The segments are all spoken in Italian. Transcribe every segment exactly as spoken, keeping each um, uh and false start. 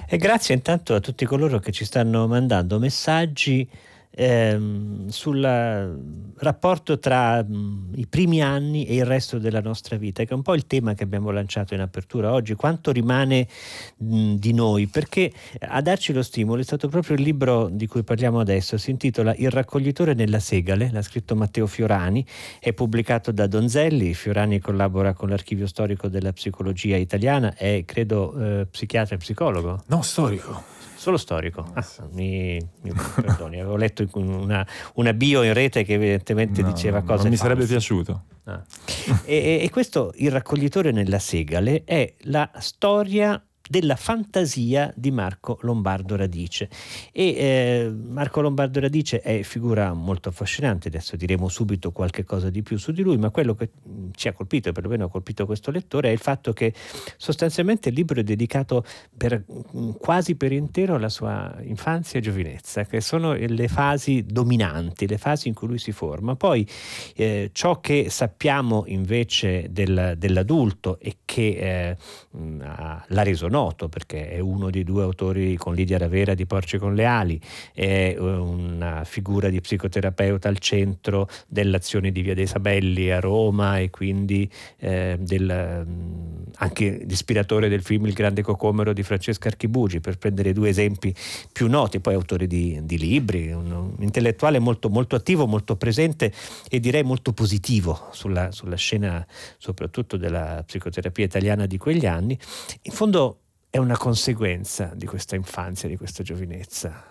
E grazie intanto a tutti coloro che ci stanno mandando messaggi ehm, sul rapporto tra mh, i primi anni e il resto della nostra vita, che è un po' il tema che abbiamo lanciato in apertura oggi. Quanto rimane mh, di noi? Perché a darci lo stimolo è stato proprio il libro di cui parliamo adesso. Si intitola Il raccoglitore nella segale, l'ha scritto Matteo Fiorani, è pubblicato da Donzelli. Fiorani collabora con l'Archivio Storico della Psicologia Italiana, è credo eh, psichiatra e psicologo. No, storico. Solo storico? Ah, mi, mi perdoni, avevo letto una, una bio in rete che evidentemente no, diceva no, cose non mi false. sarebbe piaciuto. Ah. E, e questo Il raccoglitore nella segale è la storia della fantasia di Marco Lombardo Radice. E eh, Marco Lombardo Radice è figura molto affascinante, adesso diremo subito qualche cosa di più su di lui, ma quello che ci ha colpito, e perlomeno ha colpito questo lettore, è il fatto che sostanzialmente il libro è dedicato per, quasi per intero alla sua infanzia e giovinezza, che sono le fasi dominanti, le fasi in cui lui si forma. Poi eh, ciò che sappiamo invece del, dell'adulto e che eh, l'ha reso noto, perché è uno dei due autori con Lidia Ravera di Porci con le ali, è una figura di psicoterapeuta al centro dell'azione di Via dei Sabelli a Roma, e quindi eh, del, anche l'ispiratore del film Il grande cocomero di Francesca Archibugi, per prendere due esempi più noti. Poi autore di, di libri, un, un intellettuale molto, molto attivo, molto presente e direi molto positivo sulla, sulla scena soprattutto della psicoterapia italiana di quegli anni. In fondo è una conseguenza di questa infanzia, di questa giovinezza.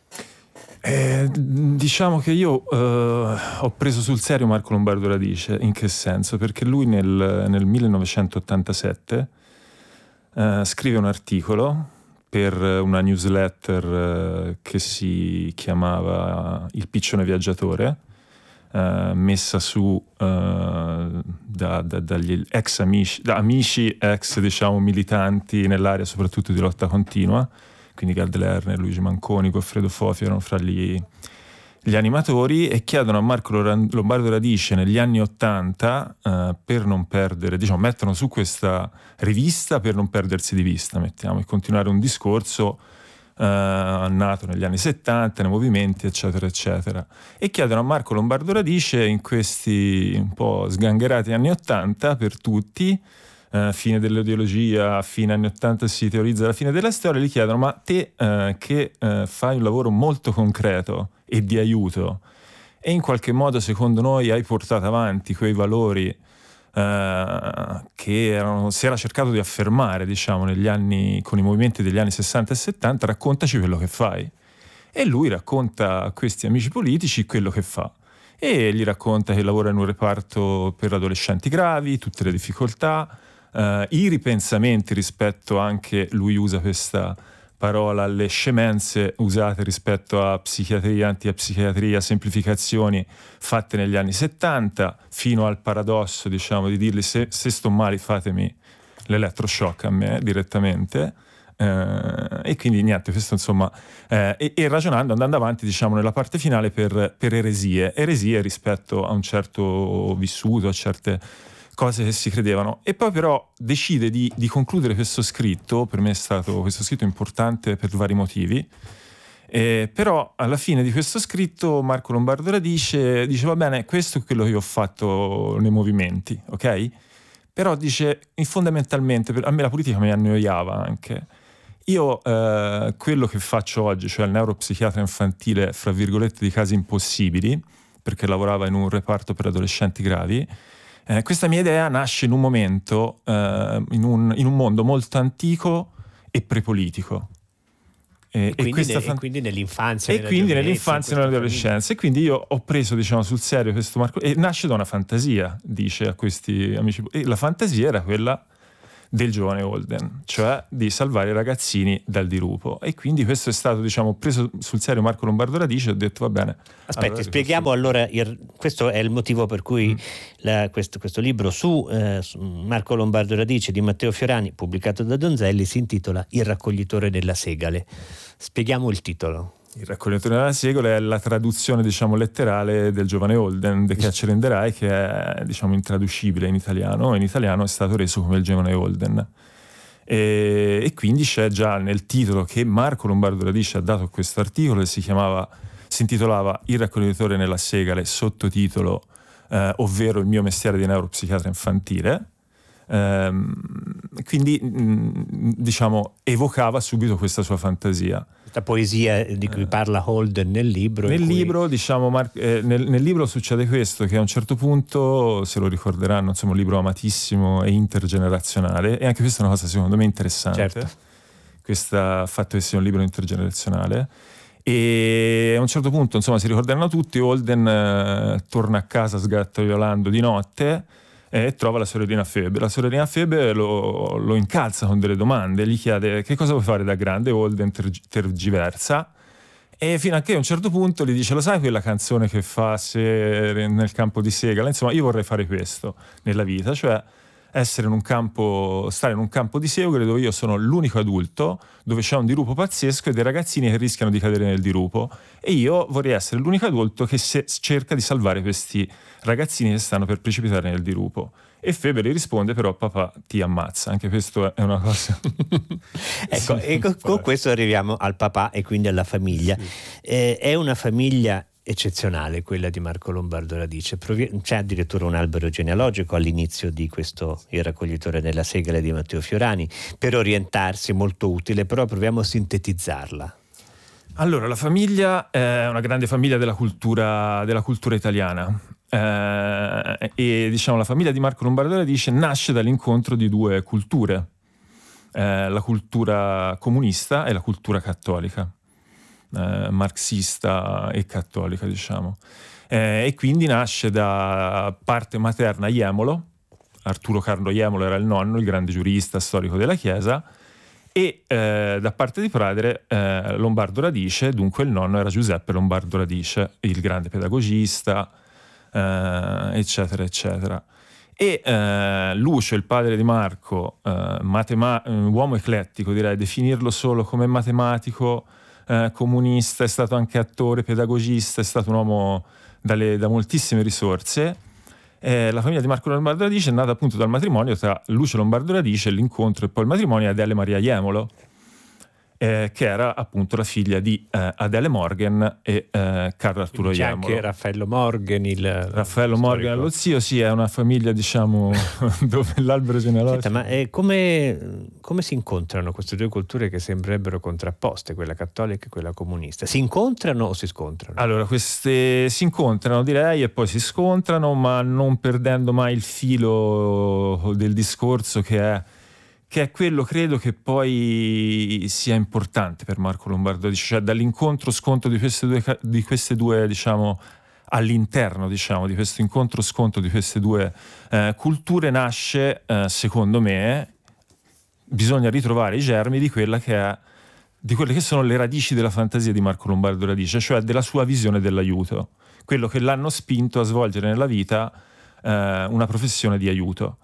Eh, diciamo che io eh, ho preso sul serio Marco Lombardo Radice. In che senso? Perché lui nel, nel millenovecentottantasette eh, scrive un articolo per una newsletter eh, che si chiamava Il Piccione Viaggiatore, eh, messa su eh, da, da, dagli ex amici, da amici ex diciamo militanti nell'area soprattutto di lotta continua, quindi Gad Lerner, Luigi Manconi, Goffredo Fofi erano fra gli, gli animatori, e chiedono a Marco Lombardo Radice negli anni ottanta eh, per non perdere, diciamo, mettono su questa rivista per non perdersi di vista, mettiamo, e continuare un discorso eh, nato negli anni settanta, nei movimenti, eccetera, eccetera. E chiedono a Marco Lombardo Radice in questi un po' sgangherati anni ottanta per tutti, Uh, fine dell'ideologia, fine anni ottanta si teorizza la fine della storia, gli chiedono: ma te uh, che uh, fai un lavoro molto concreto e di aiuto, e in qualche modo secondo noi hai portato avanti quei valori uh, che erano, si era cercato di affermare, diciamo, negli anni, con i movimenti degli anni sessanta e settanta, raccontaci quello che fai. E lui racconta a questi amici politici quello che fa, e gli racconta che lavora in un reparto per adolescenti gravi, tutte le difficoltà, Uh, i ripensamenti rispetto, anche lui usa questa parola, alle scemenze usate rispetto a psichiatria, antipsichiatria, semplificazioni fatte negli anni settanta, fino al paradosso, diciamo, di dirgli: se, se sto male fatemi l'elettroshock a me direttamente. Uh, e quindi niente, questo insomma uh, e, e ragionando, andando avanti, diciamo, nella parte finale per, per eresie eresie rispetto a un certo vissuto, a certe cose che si credevano. E poi però decide di, di concludere questo scritto. Per me è stato questo scritto importante per vari motivi, eh, però alla fine di questo scritto Marco Lombardo Radice dice: va bene, questo è quello che io ho fatto nei movimenti, ok? Però dice, fondamentalmente, per, a me la politica mi annoiava anche. Io eh, quello che faccio oggi, cioè il neuropsichiatra infantile, fra virgolette, di casi impossibili, perché lavorava in un reparto per adolescenti gravi, Eh, questa mia idea nasce in un momento, eh, in, un, in un mondo molto antico e prepolitico. E, e, quindi, ne, fan... e quindi nell'infanzia e quindi nell'infanzia e nell'adolescenza. E quindi io ho preso, diciamo, sul serio questo Marco, e nasce da una fantasia, dice a questi amici, e la fantasia era quella del giovane Holden, cioè di salvare i ragazzini dal dirupo. E quindi questo è stato, diciamo, preso sul serio Marco Lombardo Radice, e ho detto: va bene. Aspetti, allora, spieghiamo questo... allora, il, questo è il motivo per cui mm. la, questo, questo libro su, eh, su Marco Lombardo Radice di Matteo Fiorani, pubblicato da Donzelli, si intitola Il raccoglitore nella segale. Spieghiamo il titolo. Il raccoglitore nella segale è la traduzione, diciamo, letterale del giovane Holden, The Catcher in the Rye, che è, diciamo, intraducibile in italiano. In italiano è stato reso come il giovane Holden. E, e quindi c'è già nel titolo che Marco Lombardo Radice ha dato a questo articolo, che si chiamava, si intitolava Il raccoglitore nella segale, sottotitolo eh, ovvero il mio mestiere di neuropsichiatra infantile. Ehm, quindi mh, diciamo evocava subito questa sua fantasia, questa poesia di cui parla Holden nel libro. Nel cui... libro, diciamo, Mar- eh, nel, nel libro succede questo, che a un certo punto, se lo ricorderanno, insomma, un libro amatissimo e intergenerazionale, e anche questa è una cosa secondo me interessante, certo. Questo fatto che sia un libro intergenerazionale. E a un certo punto, insomma, si ricorderanno tutti, Holden eh, torna a casa sgattaiolando di notte e trova la sorellina Phoebe. La sorellina Phoebe lo, lo incalza con delle domande, gli chiede che cosa vuoi fare da grande. Holden terg- tergiversa e fino a che a un certo punto gli dice: lo sai quella canzone che fa se nel campo di segala? Insomma, io vorrei fare questo nella vita, cioè essere in un campo, stare in un campo di segole dove io sono l'unico adulto, dove c'è un dirupo pazzesco e dei ragazzini che rischiano di cadere nel dirupo, e io vorrei essere l'unico adulto che se, cerca di salvare questi ragazzini che stanno per precipitare nel dirupo. E Phoebe gli risponde: però papà ti ammazza. Anche questo è una cosa ecco, e con, con questo arriviamo al papà e quindi alla famiglia. Sì. Eh, è una famiglia eccezionale quella di Marco Lombardo Radice. C'è addirittura un albero genealogico all'inizio di questo Il raccoglitore nella segale di Matteo Fiorani, per orientarsi, molto utile, però proviamo a sintetizzarla. Allora, la famiglia è una grande famiglia della cultura, della cultura italiana. Eh, e diciamo la famiglia di Marco Lombardo Radice nasce dall'incontro di due culture, eh, la cultura comunista e la cultura cattolica. Eh, marxista e cattolica, diciamo, eh, e quindi nasce da parte materna Jemolo. Arturo Carlo Jemolo era il nonno, il grande giurista storico della Chiesa, e eh, da parte di padre eh, Lombardo Radice, dunque il nonno era Giuseppe Lombardo Radice, il grande pedagogista, eh, eccetera eccetera. E eh, Lucio, il padre di Marco, eh, matema- uomo eclettico, direi, definirlo solo come matematico, Eh, comunista, è stato anche attore, pedagogista, è stato un uomo dalle, da moltissime risorse. Eh, la famiglia di Marco Lombardo Radice è nata appunto dal matrimonio tra Lucio Lombardo Radice, l'incontro e poi il matrimonio, e Adele Maria Jemolo, eh, che era appunto la figlia di eh, Adele Morgan e eh, Carlo Arturo C'è Jemolo. anche Raffaello Morgan, il Raffaello Morgan, lo zio, sì, è una famiglia, diciamo, dove l'albero genealogico. Senta, ma eh, come, come si incontrano queste due culture che sembrerebbero contrapposte, quella cattolica e quella comunista? Si incontrano o si scontrano? Allora, queste si incontrano, direi, e poi si scontrano, ma non perdendo mai il filo del discorso, che è che è quello, credo, che poi sia importante per Marco Lombardo Radice, cioè dall'incontro-scontro di queste due, di queste due diciamo, all'interno, diciamo, di questo incontro-scontro di queste due eh, culture nasce, eh, secondo me, bisogna ritrovare i germi di quella che è, di quelle che sono le radici della fantasia di Marco Lombardo Radice, cioè della sua visione dell'aiuto, quello che l'hanno spinto a svolgere nella vita eh, una professione di aiuto.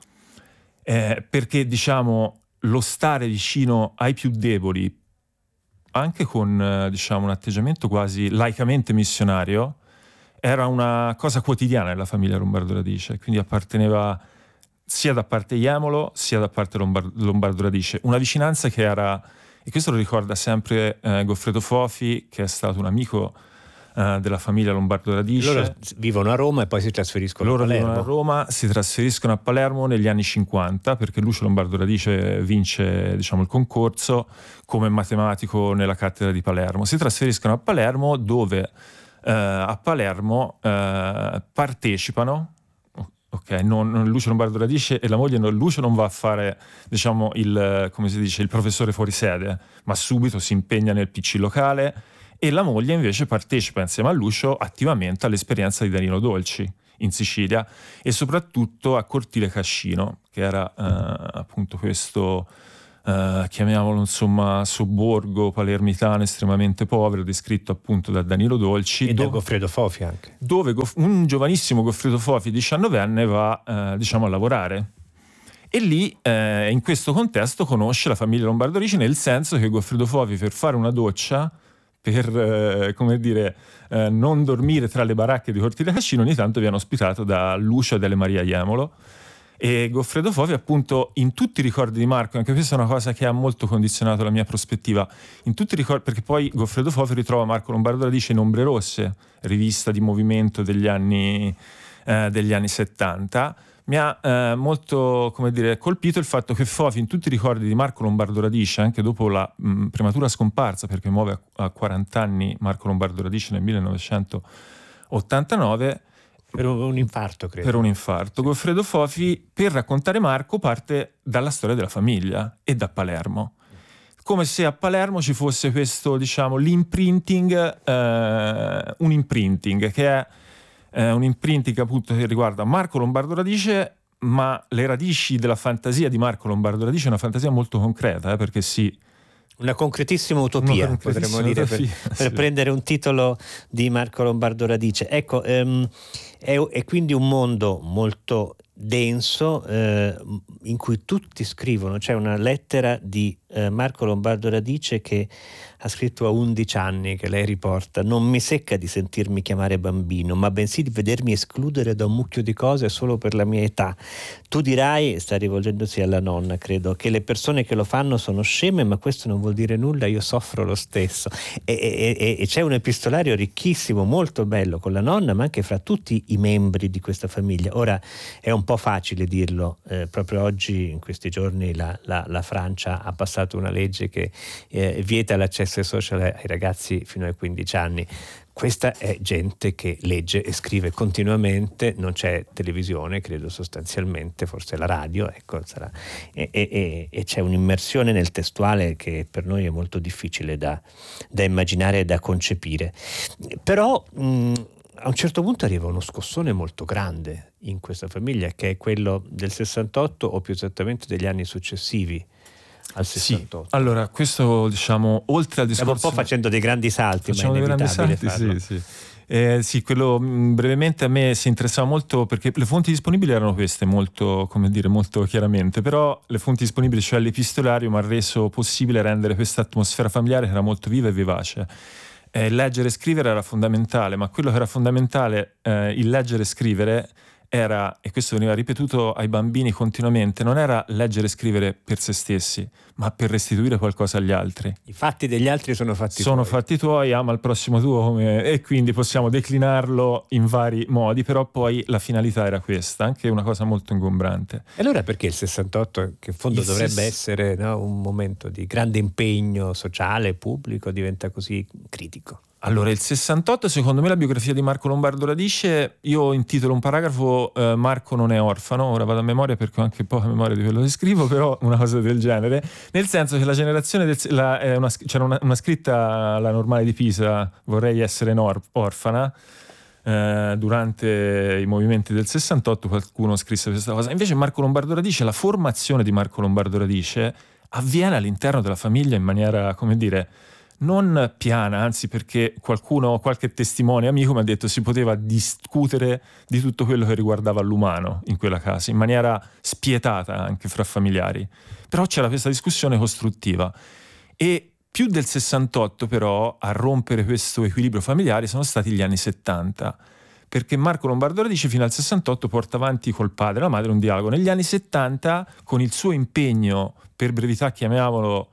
Eh, perché diciamo lo stare vicino ai più deboli, anche con eh, diciamo un atteggiamento quasi laicamente missionario, era una cosa quotidiana nella famiglia Lombardo Radice, quindi apparteneva sia da parte Jemolo sia da parte Lombard- Lombardo Radice, una vicinanza che era, e questo lo ricorda sempre eh, Goffredo Fofi, che è stato un amico Uh, della famiglia Lombardo Radice. Loro vivono a Roma e poi si trasferiscono Loro a Palermo. Loro vivono a Roma, si trasferiscono a Palermo negli anni cinquanta, perché Lucio Lombardo Radice vince, diciamo, il concorso come matematico nella cattedra di Palermo. Si trasferiscono a Palermo, dove uh, a Palermo uh, partecipano. Ok, non, non Lucio Lombardo Radice e la moglie, non, Lucio non va a fare, diciamo, il, come si dice, il professore fuori sede, ma subito si impegna nel P C locale. E la moglie invece partecipa insieme a Lucio attivamente all'esperienza di Danilo Dolci in Sicilia, e soprattutto a Cortile Cascino, che era eh, appunto questo, eh, chiamiamolo insomma, sobborgo palermitano estremamente povero, descritto appunto da Danilo Dolci. E do- da Goffredo Fofi anche. Dove Goff- un giovanissimo Goffredo Fofi, diciannovenne, va eh, diciamo a lavorare. E lì, eh, in questo contesto, conosce la famiglia Lombardo Radice, nel senso che Goffredo Fofi, per fare una doccia, per eh, come dire eh, non dormire tra le baracche di Cortile Cascino, ogni tanto viene ospitato da Lucio e Adele Maria Jemolo, E Goffredo Fofi, appunto, in tutti i ricordi di Marco, anche questa è una cosa che ha molto condizionato la mia prospettiva, in tutti i ricordi, perché poi Goffredo Fofi ritrova Marco Lombardo Radice in Ombre Rosse, rivista di movimento degli anni, eh, degli anni settanta. Mi ha eh, molto, come dire, colpito il fatto che Fofi in tutti i ricordi di Marco Lombardo Radice, anche dopo la mh, prematura scomparsa, perché muore a, a quaranta anni Marco Lombardo Radice nel millenovecentottantanove, per un infarto, credo. Per un infarto. Sì. Goffredo Fofi, per raccontare Marco, parte dalla storia della famiglia e da Palermo. Come se a Palermo ci fosse questo, diciamo, l'imprinting, eh, un imprinting che è eh, un imprinting appunto che riguarda Marco Lombardo Radice, ma le radici della fantasia di Marco Lombardo Radice è una fantasia molto concreta, eh, perché sì. Una concretissima utopia, una concretissima potremmo utopia, dire, per, per sì. prendere un titolo di Marco Lombardo Radice. Ecco, ehm, è, è quindi un mondo molto denso eh, in cui tutti scrivono. C'è una lettera di eh, Marco Lombardo Radice che ha scritto a undici anni, che lei riporta: non mi secca di sentirmi chiamare bambino, ma bensì di vedermi escludere da un mucchio di cose solo per la mia età. Tu dirai, sta rivolgendosi alla nonna, credo, che le persone che lo fanno sono sceme, ma questo non vuol dire nulla, io soffro lo stesso. E, e, e, e c'è un epistolario ricchissimo, molto bello, con la nonna, ma anche fra tutti i membri di questa famiglia. Ora è un po' facile dirlo, eh, proprio oggi, in questi giorni, la, la, la Francia ha passato una legge che eh, vieta l'accesso ai social ai ragazzi fino ai quindici anni. Questa è gente che legge e scrive continuamente, non c'è televisione, credo, sostanzialmente, forse la radio, ecco, sarà. E, e, e c'è un'immersione nel testuale che per noi è molto difficile da, da immaginare e da concepire. Però mh, a un certo punto arriva uno scossone molto grande in questa famiglia, che è quello del sessantotto, o più esattamente degli anni successivi al sessantotto. Sì, allora questo, diciamo, oltre al discorso, stiamo un po' facendo dei grandi salti, facciamo ma è inevitabile dei grandi salti, sì, sì. Eh, sì, quello mh, brevemente a me si interessava molto, perché le fonti disponibili erano queste, molto, come dire, molto chiaramente, però le fonti disponibili, cioè l'epistolario, mi ha reso possibile rendere questa atmosfera familiare che era molto viva e vivace. Eh, leggere e scrivere era fondamentale, ma quello che era fondamentale, eh, il leggere e scrivere, era, e questo veniva ripetuto ai bambini continuamente, non era leggere e scrivere per se stessi, ma per restituire qualcosa agli altri. I fatti degli altri sono fatti sono tuoi. Sono fatti tuoi, ama il prossimo tuo, come... e quindi possiamo declinarlo in vari modi, però poi la finalità era questa, anche una cosa molto ingombrante. E allora perché il sessantotto, che in fondo il dovrebbe ses... essere, no, un momento di grande impegno sociale, pubblico, diventa così critico? Allora, il sessantotto, secondo me, la biografia di Marco Lombardo Radice, io intitolo un paragrafo eh, Marco non è orfano, ora vado a memoria perché ho anche poca memoria di quello che scrivo, però una cosa del genere, nel senso che la generazione del, la, è una, c'era una, una scritta alla Normale di Pisa, vorrei essere nor, orfana, eh, durante i movimenti del sessantotto qualcuno scrisse questa cosa. Invece Marco Lombardo Radice, la formazione di Marco Lombardo Radice avviene all'interno della famiglia in maniera, come dire, non piana, anzi, perché qualcuno, qualche testimone amico mi ha detto si poteva discutere di tutto quello che riguardava l'umano in quella casa, in maniera spietata anche fra familiari. Però c'era questa discussione costruttiva. E più del sessantotto, però, a rompere questo equilibrio familiare sono stati gli anni settanta, perché Marco Lombardo Radice fino al sessantotto porta avanti col padre e la madre un dialogo. Negli anni settanta, con il suo impegno, per brevità chiamiamolo,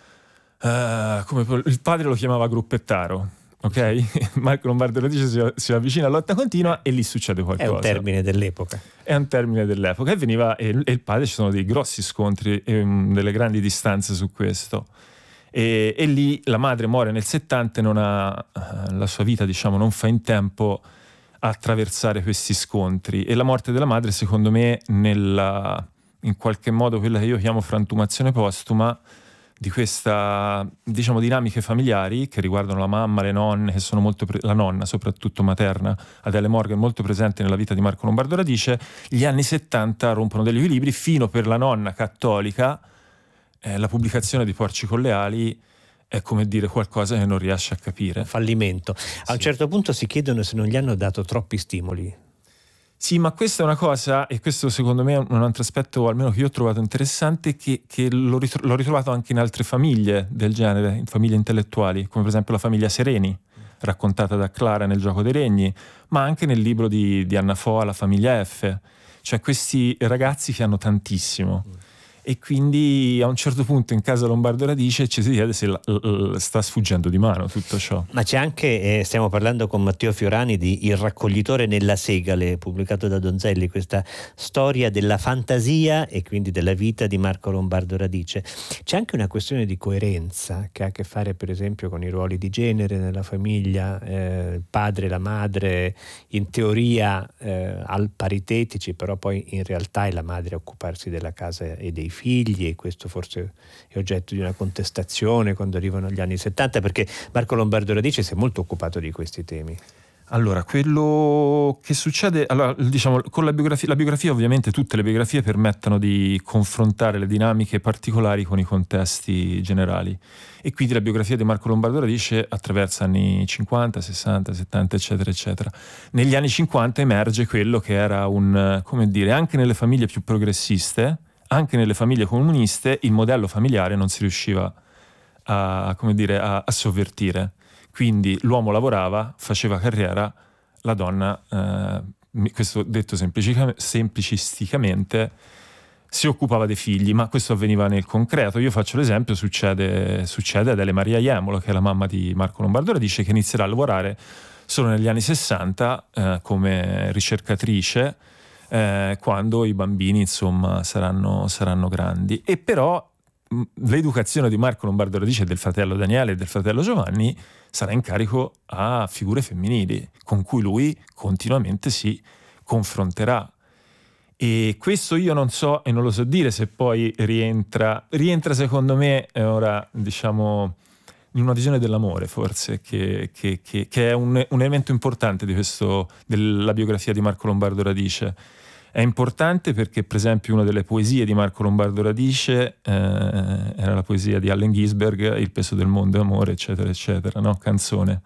Uh, come il padre lo chiamava gruppettaro, ok? Marco Lombardo Radice si, si avvicina alla lotta continua e lì succede qualcosa. È un termine dell'epoca. È un termine dell'epoca e veniva e, e il padre, ci sono dei grossi scontri e um, delle grandi distanze su questo. E, e lì la madre muore nel settanta e non ha uh, la sua vita, diciamo, non fa in tempo a attraversare questi scontri. E la morte della madre, secondo me, nella, in qualche modo quella che io chiamo frantumazione postuma di questa, diciamo, dinamiche familiari che riguardano la mamma, le nonne, che sono molto pre- la nonna soprattutto materna, Adele Morgan, molto presente nella vita di Marco Lombardo Radice. Gli anni settanta rompono degli equilibri fino per la nonna cattolica. Eh, la pubblicazione di Porci con le ali è come dire qualcosa che non riesce a capire. Fallimento. A sì. Un certo punto si chiedono se non gli hanno dato troppi stimoli. Sì, ma questa è una cosa, e questo secondo me è un altro aspetto, almeno che io ho trovato interessante, che, che l'ho, ritro- l'ho ritrovato anche in altre famiglie del genere, in famiglie intellettuali, come per esempio la famiglia Sereni, raccontata da Clara nel Gioco dei Regni, ma anche nel libro di, di Anna Foa, La famiglia F. cioè questi ragazzi che hanno tantissimo. E quindi a un certo punto in casa Lombardo Radice ci si chiede se la, la, sta sfuggendo di mano tutto ciò. Ma c'è anche, eh, stiamo parlando con Matteo Fiorani di Il raccoglitore nella segale, pubblicato da Donzelli, questa storia della fantasia e quindi della vita di Marco Lombardo Radice. C'è anche una questione di coerenza che ha a che fare per esempio con i ruoli di genere nella famiglia, eh, il padre e la madre in teoria eh, al paritetici, però poi in realtà è la madre a occuparsi della casa e dei figli, e questo forse è oggetto di una contestazione quando arrivano gli anni settanta, perché Marco Lombardo Radice si è molto occupato di questi temi. Allora, quello che succede, allora, diciamo, con la biografia, la biografia ovviamente tutte le biografie permettono di confrontare le dinamiche particolari con i contesti generali, e quindi la biografia di Marco Lombardo Radice attraversa anni cinquanta, sessanta, settanta, eccetera, eccetera. Negli anni cinquanta emerge quello che era un, come dire, anche nelle famiglie più progressiste, anche nelle famiglie comuniste, il modello familiare non si riusciva a, come dire, a, a sovvertire. Quindi l'uomo lavorava, faceva carriera, la donna, eh, questo detto semplici- semplicisticamente, si occupava dei figli, ma questo avveniva nel concreto. Io faccio l'esempio, succede, succede ad Ele Maria Jemolo, che è la mamma di Marco Lombardo Radice, che inizierà a lavorare solo negli anni sessanta eh, come ricercatrice, Eh, quando i bambini insomma saranno, saranno grandi. E però mh, l'educazione di Marco Lombardo Radice e del fratello Daniele e del fratello Giovanni sarà in carico a figure femminili con cui lui continuamente si confronterà. E questo io non so e non lo so dire se poi rientra rientra secondo me eh, ora diciamo in una visione dell'amore, forse, che, che, che, che è un, un elemento importante di questo, della biografia di Marco Lombardo Radice. È importante perché, per esempio, una delle poesie di Marco Lombardo Radice eh, era la poesia di Allen Ginsberg, Il peso del mondo è amore, eccetera, eccetera, no? Canzone.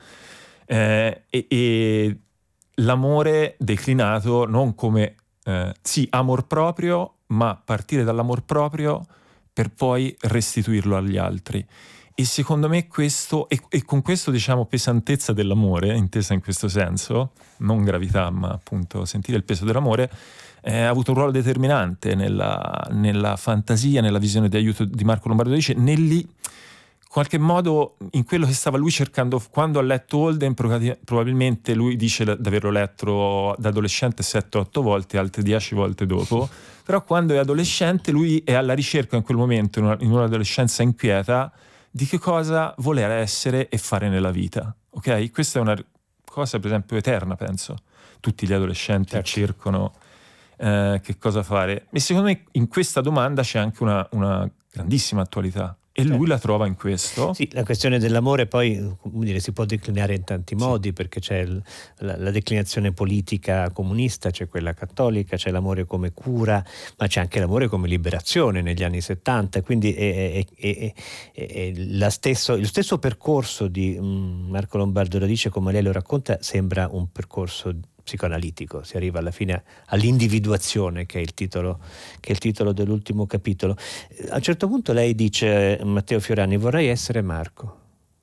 Eh, e, e l'amore declinato non come, eh, sì, amor proprio, ma partire dall'amor proprio per poi restituirlo agli altri. E secondo me questo, e, e con questo diciamo pesantezza dell'amore, intesa in questo senso, non gravità, ma appunto sentire il peso dell'amore, eh, ha avuto un ruolo determinante nella, nella fantasia, nella visione di aiuto di Marco Lombardo Radice, nelli qualche modo in quello che stava lui cercando. Quando ha letto Holden, probabilmente lui dice di averlo letto da adolescente sette otto volte, altre dieci volte dopo, però quando è adolescente lui è alla ricerca in quel momento, in, una, in un'adolescenza inquieta, di che cosa voler essere e fare nella vita, ok? Questa è una cosa, per esempio, eterna, penso. Tutti gli adolescenti certo. cercano eh, che cosa fare. E secondo me in questa domanda c'è anche una, una grandissima attualità. E lui la trova in questo. Sì, la questione dell'amore poi, come dire, si può declinare in tanti modi, sì. Perché c'è il, la, la declinazione politica comunista, c'è quella cattolica, c'è l'amore come cura, ma c'è anche l'amore come liberazione negli anni settanta, quindi è, è, è, è, è la stesso, lo stesso percorso di um, Marco Lombardo Radice, come lei lo racconta, sembra un percorso psicoanalitico, si arriva alla fine all'individuazione, che è il titolo, che è il titolo dell'ultimo capitolo. A un certo punto lei dice, Matteo Fiorani, vorrei essere Marco.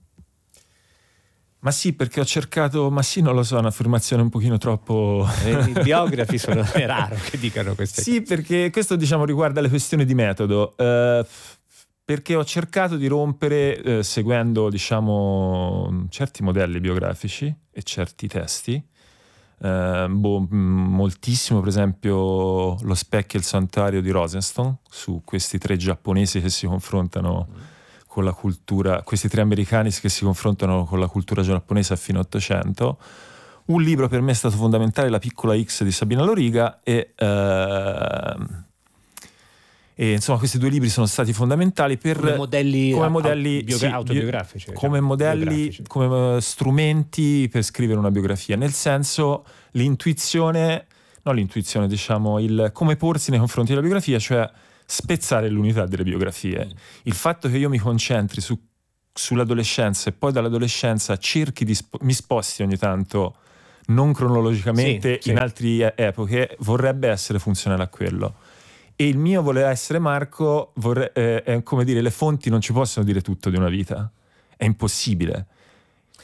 Ma sì, perché ho cercato, ma sì, non lo so, è un'affermazione un pochino troppo... I biografi sono, è raro che dicano queste sì, cose. Sì, perché questo diciamo riguarda le questioni di metodo, eh, perché ho cercato di rompere, eh, seguendo diciamo certi modelli biografici e certi testi, Uh, boh, moltissimo per esempio Lo specchio e il santuario di Rosenstone, su questi tre giapponesi che si confrontano mm. con la cultura, questi tre americani che si confrontano con la cultura giapponese a fine Ottocento. Un libro per me è stato fondamentale, La piccola X di Sabina Loriga, e uh, E insomma questi due libri sono stati fondamentali per come modelli, come modelli bio, sì, autobiografici, come modelli biografici. Come strumenti per scrivere una biografia, nel senso l'intuizione no l'intuizione diciamo il come porsi nei confronti della biografia, cioè spezzare l'unità delle biografie. Mm. Il fatto che io mi concentri su, sull'adolescenza e poi dall'adolescenza cerchi di sp- mi sposti ogni tanto non cronologicamente sì, in sì. altre epoche, vorrebbe essere funzionale a quello. E il mio voler essere Marco vorrei, eh, è come dire, le fonti non ci possono dire tutto di una vita, è impossibile.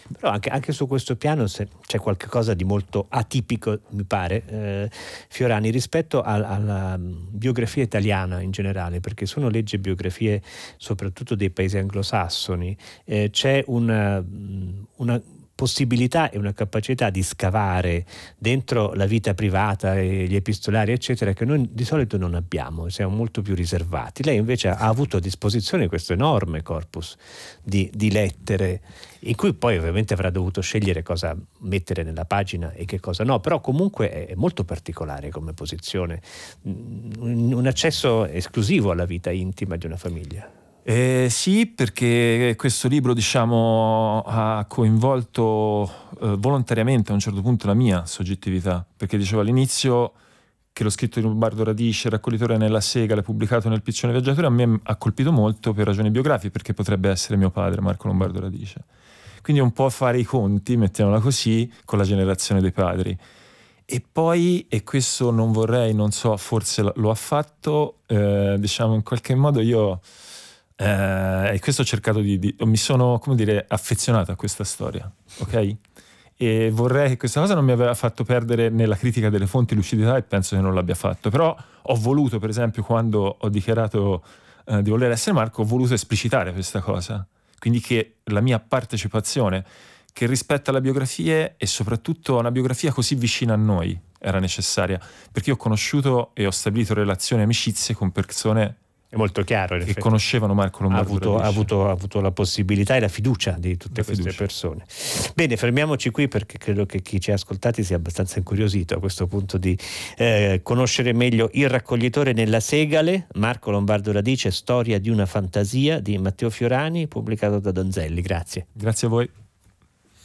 Però anche, anche su questo piano se c'è qualcosa di molto atipico, mi pare, eh, Fiorani, rispetto a, alla biografia italiana in generale, perché se uno legge biografie soprattutto dei paesi anglosassoni, eh, c'è una, una possibilità e una capacità di scavare dentro la vita privata e gli epistolari eccetera che noi di solito non abbiamo, siamo molto più riservati. Lei invece ha avuto a disposizione questo enorme corpus di, di lettere in cui poi ovviamente avrà dovuto scegliere cosa mettere nella pagina e che cosa no, però comunque è molto particolare come posizione, un accesso esclusivo alla vita intima di una famiglia. Eh, sì, perché questo libro, diciamo, ha coinvolto eh, volontariamente a un certo punto la mia soggettività, perché dicevo all'inizio che l'ho scritto di Lombardo Radice, raccoglitore nella Segale, pubblicato nel Piccione Viaggiatore, a me ha colpito molto per ragioni biografiche, perché potrebbe essere mio padre, Marco Lombardo Radice. Quindi un po' fare i conti, mettiamola così, con la generazione dei padri. E poi, e questo non vorrei, non so, forse lo ha fatto, eh, diciamo in qualche modo io... Eh, e questo ho cercato di, di mi sono, come dire, affezionato a questa storia, ok? E vorrei che questa cosa non mi aveva fatto perdere nella critica delle fonti lucidità, e penso che non l'abbia fatto. Però ho voluto, per esempio, quando ho dichiarato eh, di voler essere Marco, ho voluto esplicitare questa cosa, quindi che la mia partecipazione, che rispetto alle biografie e soprattutto a una biografia così vicina a noi, era necessaria, perché io ho conosciuto e ho stabilito relazioni e amicizie con persone è molto chiaro, che conoscevano Marco Lombardo ha avuto, ha, avuto, ha avuto la possibilità e la fiducia di tutte la queste fiducia. persone. Bene, fermiamoci qui perché credo che chi ci ha ascoltati sia abbastanza incuriosito a questo punto di eh, conoscere meglio Il raccoglitore nella Segale, Marco Lombardo Radice, storia di una fantasia di Matteo Fiorani, pubblicato da Donzelli. Grazie. Grazie a voi.